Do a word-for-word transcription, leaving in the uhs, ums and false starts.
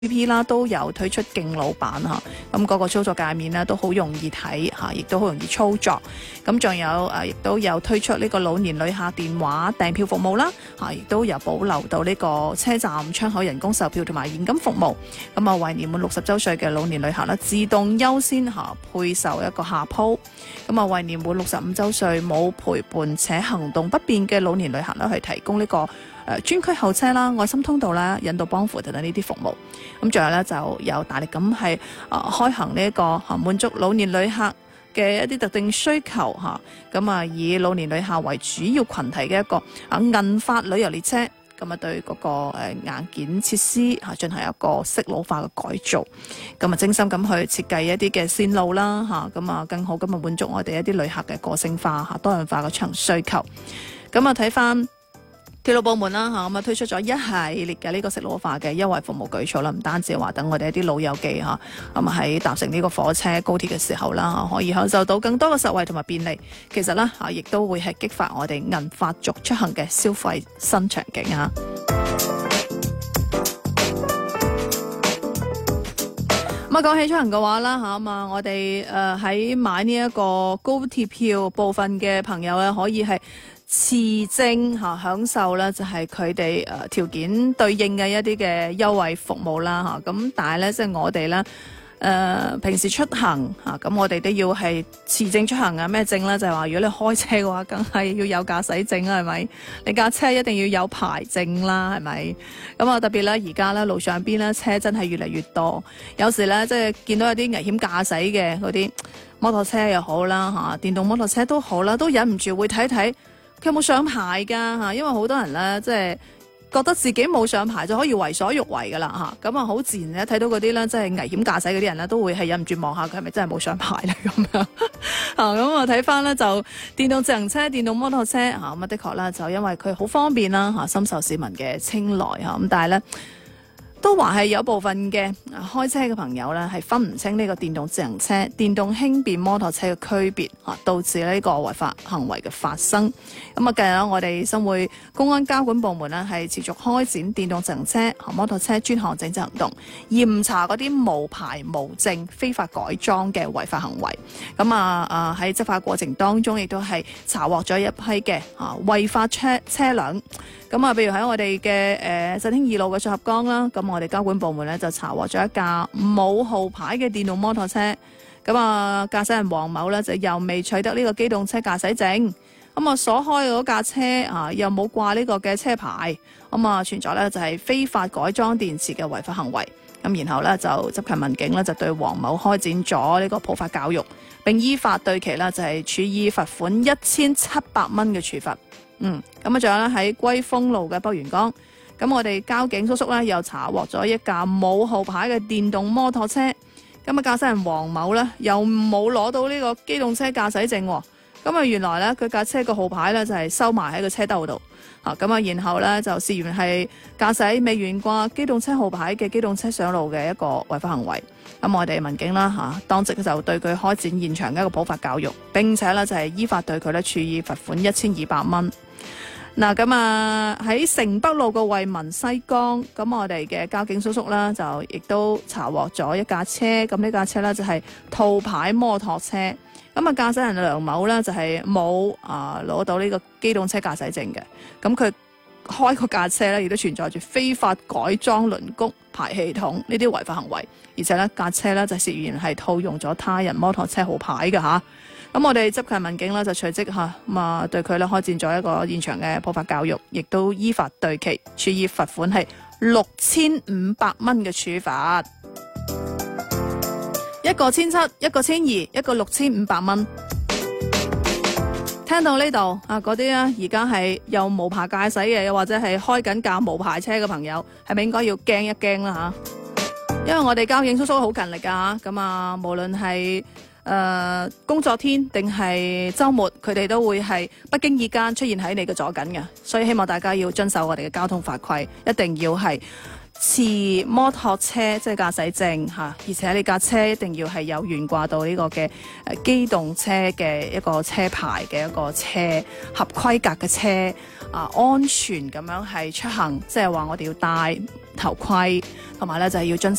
A P P 啦都有推出敬老版嚇，咁嗰個操作界面咧都好容易睇嚇，亦都好容易操作。咁仲有誒，亦都有推出呢個老年旅客電話訂票服務啦嚇，亦都有保留到呢個車站窗口人工售票同埋現金服務。咁啊，為年滿六十週歲嘅老年旅客咧，自動優先嚇配售一個下鋪。咁啊，為年滿六十五週歲冇陪伴且行動不便嘅老年旅客咧，去提供呢個誒專區候車啦、愛心通道啦、引導幫扶等等呢啲服務。咁仲有咧，就有大力咁係啊開行呢一個嚇滿足老年旅客嘅一啲特定需求嚇，咁啊以老年旅客為主要群體嘅一個啊銀髮旅遊列車，咁啊對嗰個誒硬件設施嚇進行一個適老化嘅改造，咁啊精心咁去設計一啲嘅線路啦嚇，咁啊更好咁啊滿足我哋一啲旅客嘅個性化嚇多樣化嘅出行需求。咁啊睇翻鐵路部門啦嚇，咁啊推出咗一系列嘅呢個適老化嘅優惠服務舉措啦，唔單止話等我哋一啲老友記嚇，咁啊喺搭乘呢個火車、高鐵嘅時候啦嚇，可以享受到更多嘅實惠同埋便利。其實咧嚇，亦都會係激發我哋銀髮族出行嘅消費新場景嚇。咁啊，講起出行嘅話啦嚇，咁啊，我哋誒喺買呢一個高鐵票部分嘅朋友咧，可以係持證嚇享受咧，就係佢哋誒條件對應嘅一啲嘅優惠服務啦嚇。咁但係咧，即係我哋咧誒平時出行嚇，咁我哋都要係持證出行啊。咩證咧？就係話如果你開車嘅話，梗係要有駕駛證啊，係咪？你架車一定要有牌證啦，係咪？咁啊特別咧，而家咧路上邊咧車真係越嚟越多，有時咧即係見到有啲危險駕駛嘅嗰啲摩托車又好啦嚇，電動摩托車都好啦，都忍唔住會睇睇佢有冇上牌㗎嚇，因為好多人咧即係覺得自己冇上牌就可以為所欲為㗎啦嚇，咁啊好自然咧睇到嗰啲咧即係危險駕駛嗰啲人咧都會係忍唔住望下佢係咪真係冇上牌咧咁樣啊，咁啊睇翻咧就電動自行車、電動摩托車嚇，咁啊的確啦就因為佢好方便啦嚇，深受市民嘅青睞嚇，咁但係咧都話係有部分嘅開車嘅朋友咧係分唔清呢個電動自行車、電動輕便摩托車嘅區別嚇，導致呢個違法行為嘅發生。咁啊，近日我哋新會公安交管部門呢係持續開展電動自行車、摩托車專項整治行動，嚴查嗰啲無牌無證非法改裝嘅違法行為。咁啊啊喺執法過程當中，亦都係查獲咗一批嘅啊違法車車輛。咁啊，譬如喺我哋嘅誒振興二路嘅組合崗啦，咁我哋交管部門咧就查獲咗一架冇號牌嘅電動摩托車。咁啊，駕駛人黃某咧就又未取得呢個機動車駕駛證，咁啊所開嗰架車啊又冇掛呢個嘅車牌，咁啊存在咧就係非法改裝電池嘅違法行為。咁然後咧就執勤民警咧就對黃某開展咗呢個普法教育，並依法對其咧就係處以罰款一千七百蚊嘅處罰。嗯，咁啊，仲有咧喺歸豐路嘅北元崗，咁我哋交警叔叔咧又查獲咗一架冇號牌嘅電動摩托車，咁啊駕駛人黃某咧又冇攞到呢個機動車駕駛證，咁啊原來咧佢架車個號牌咧就係收埋喺個車兜度，啊咁啊然後咧就涉嫌係駕駛未懸掛機動車號牌嘅機動車上路嘅一個違法行為。咁我哋民警啦嚇，當即就對佢開展現場嘅一個普法教育，並且咧就係依法對佢咧處以罰款一千二百蚊。嗱咁啊喺城北路嘅惠民西江，咁我哋嘅交警叔叔啦就亦都查獲咗一架車，咁呢架車咧就係套牌摩托車，咁啊駕駛人梁某咧就係冇啊攞到呢個機動車駕駛證嘅，咁佢開個架車咧亦都存在住非法改裝輪轂排氣筒呢啲違法行為，而且咧架車咧就涉嫌係套用咗他人摩托車號牌嘅吓。咁我哋執勤民警咧就隨即嚇咁啊對佢咧開展咗一個現場嘅普法教育，亦都依法對其處以罰款係六千五百蚊嘅處罰，一個千七，一個千二，一個六千五百蚊。聽到呢度啊，嗰啲啊而家係有無牌駕駛嘅，又或者係開緊架無牌車嘅朋友，係咪應該要驚一驚啦嚇？因為我哋交警叔叔好勤力㗎嚇，咁啊無論係誒、呃、工作天定係週末，佢哋都會係不經意間出現喺你嘅左近嘅，所以希望大家要遵守我哋嘅交通法規，一定要係持摩托車即係駕駛證嚇，而且你架車一定要係有懸掛到呢個嘅誒機動車嘅一個車牌嘅一個車合規格嘅車啊，安全咁樣係出行，即係話我哋要戴頭盔，同埋咧就係要遵